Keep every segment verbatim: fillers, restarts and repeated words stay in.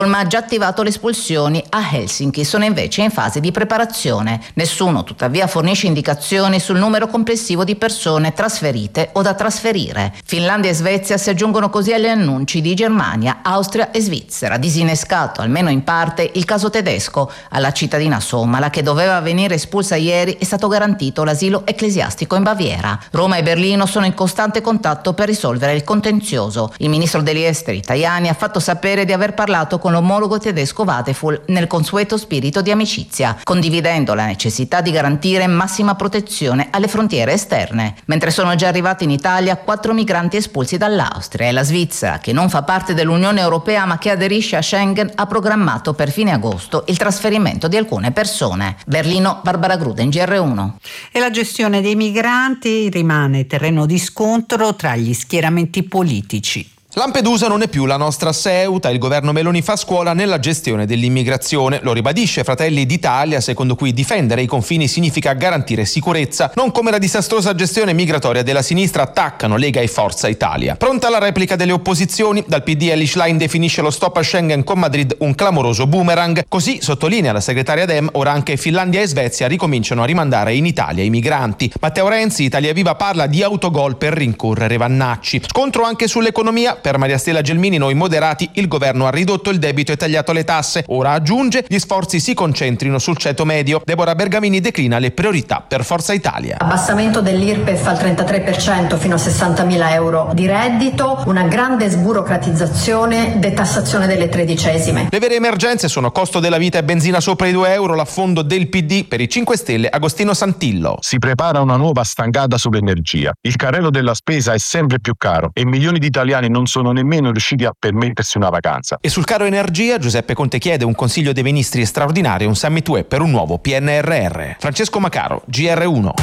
ha già attivato le espulsioni a Helsinki, sono invece in fase di preparazione. Nessuno tuttavia fornisce indicazioni sul numero complessivo di persone trasferite o da trasferire. Finlandia e Svezia si aggiungono così agli annunci di Germania, Austria e Svizzera. Disinnescato, almeno in parte, il caso tedesco. Alla cittadina somala, che doveva venire espulsa ieri, è stato garantito l'asilo ecclesiastico in Baviera. Roma e Berlino sono in costante contatto per risolvere il contenzioso. Il ministro degli esteri Tajani ha fatto sapere di aver parlato con l'omologo tedesco Wadefull nel consueto spirito di amicizia, condividendo la necessità di garantire massima protezione alle frontiere esterne. Mentre sono già arrivati in Italia quattro migranti espulsi dall'Austria, e la Svizzera, che non fa parte dell'Unione Europea ma che aderisce a Schengen, ha programmato per fine agosto il trasferimento di alcune persone. Berlino, Barbara Gruden, G R uno. E la gestione dei migranti rimane terreno di scontro tra gli schieramenti politici. Lampedusa non è più la nostra Ceuta, il governo Meloni fa scuola nella gestione dell'immigrazione. Lo ribadisce Fratelli d'Italia, secondo cui difendere i confini significa garantire sicurezza, non come la disastrosa gestione migratoria della sinistra attaccano Lega e Forza Italia. Pronta la replica delle opposizioni, dal P D Elly Schlein definisce lo stop a Schengen con Madrid un clamoroso boomerang, così sottolinea la segretaria Dem, ora anche Finlandia e Svezia ricominciano a rimandare in Italia i migranti. Matteo Renzi, Italia Viva, parla di autogol per rincorrere Vannacci. Scontro anche sull'economia. Per Maria Stella Gelmini, noi moderati, il governo ha ridotto il debito e tagliato le tasse. Ora, aggiunge, gli sforzi si concentrino sul ceto medio. Deborah Bergamini declina le priorità per Forza Italia. Abbassamento dell'I R P E F al trentatré per cento fino a sessantamila euro di reddito, una grande sburocratizzazione, detassazione delle tredicesime. Le vere emergenze sono costo della vita e benzina sopra i due euro, l'affondo del P D. Per i cinque Stelle, Agostino Santillo. Si prepara una nuova stangata sull'energia. Il carrello della spesa è sempre più caro e milioni di italiani non sono nemmeno riusciti a permettersi una vacanza. E sul caro energia, Giuseppe Conte chiede un Consiglio dei Ministri straordinario e un Summit U E per un nuovo P N R R. Francesco Macaro, G R uno.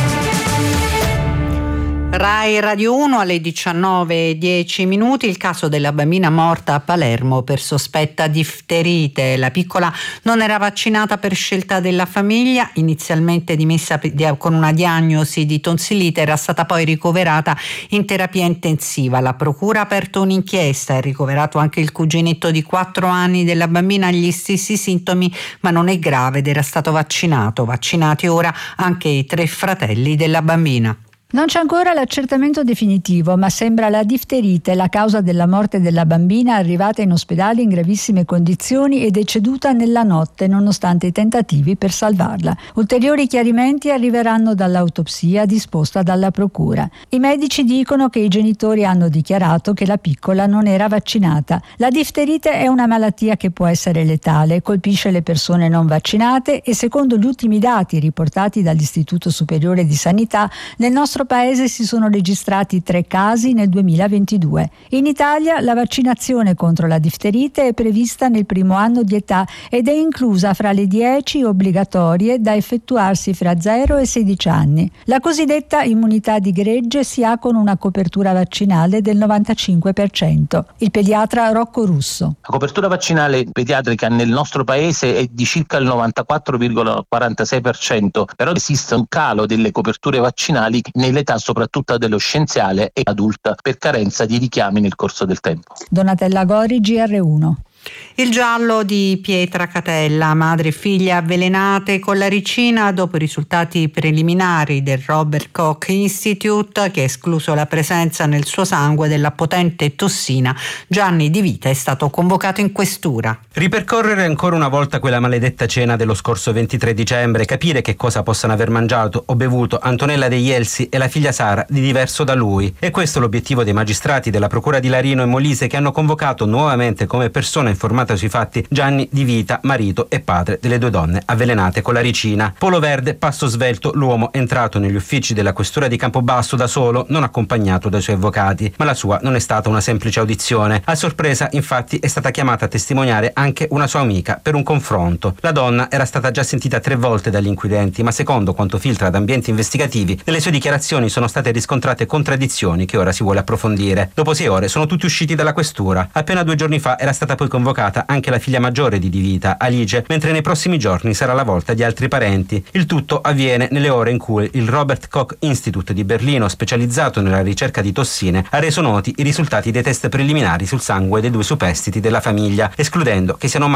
Rai Radio uno alle diciannove e dieci minuti, il caso della bambina morta a Palermo per sospetta difterite. La piccola non era vaccinata per scelta della famiglia, inizialmente dimessa con una diagnosi di tonsillite, era stata poi ricoverata in terapia intensiva. La procura ha aperto un'inchiesta, è ricoverato anche il cuginetto di quattro anni della bambina, ha gli stessi sintomi ma non è grave ed era stato vaccinato. Vaccinati ora anche i tre fratelli della bambina. Non c'è ancora l'accertamento definitivo, ma sembra la difterite la causa della morte della bambina, arrivata in ospedale in gravissime condizioni e deceduta nella notte nonostante i tentativi per salvarla. Ulteriori chiarimenti arriveranno dall'autopsia disposta dalla procura. I medici dicono che i genitori hanno dichiarato che la piccola non era vaccinata. La difterite è una malattia che può essere letale, colpisce le persone non vaccinate e secondo gli ultimi dati riportati dall'Istituto Superiore di Sanità, nel nostro paese si sono registrati tre casi nel duemilaventidue. In Italia la vaccinazione contro la difterite è prevista nel primo anno di età ed è inclusa fra le dieci obbligatorie da effettuarsi fra zero e sedici anni. La cosiddetta immunità di gregge si ha con una copertura vaccinale del novantacinque per cento. Il pediatra Rocco Russo. La copertura vaccinale pediatrica nel nostro paese è di circa il novantaquattro virgola quarantasei per cento, però esiste un calo delle coperture vaccinali nell'età soprattutto adolescenziale e adulta per carenza di richiami nel corso del tempo. Donatella Gori, G R uno. Il giallo di Pietra Catella, madre e figlia avvelenate con la ricina dopo i risultati preliminari del Robert Koch Institute, che ha escluso la presenza nel suo sangue della potente tossina. Gianni Di Vita è stato convocato in questura. Ripercorrere ancora una volta quella maledetta cena dello scorso ventitré dicembre, capire che cosa possano aver mangiato o bevuto Antonella degli Elsi e la figlia Sara di diverso da lui. E questo è l'obiettivo dei magistrati della Procura di Larino e Molise, che hanno convocato nuovamente come persona informata sui fatti Gianni Di Vita, marito e padre delle due donne avvelenate con la ricina. Polo verde, passo svelto, l'uomo entrato negli uffici della questura di Campobasso da solo, non accompagnato dai suoi avvocati, ma la sua non è stata una semplice audizione. A sorpresa, infatti, è stata chiamata a testimoniare anche una sua amica per un confronto. La donna era stata già sentita tre volte dagli inquirenti, ma secondo quanto filtra da ambienti investigativi, nelle sue dichiarazioni sono state riscontrate contraddizioni che ora si vuole approfondire. Dopo sei ore sono tutti usciti dalla questura. Appena due giorni fa era stata poi convocata anche la figlia maggiore di Di Vita, Alice, mentre nei prossimi giorni sarà la volta di altri parenti. Il tutto avviene nelle ore in cui il Robert Koch Institute di Berlino, specializzato nella ricerca di tossine, ha reso noti i risultati dei test preliminari sul sangue dei due superstiti della famiglia, escludendo che siano mai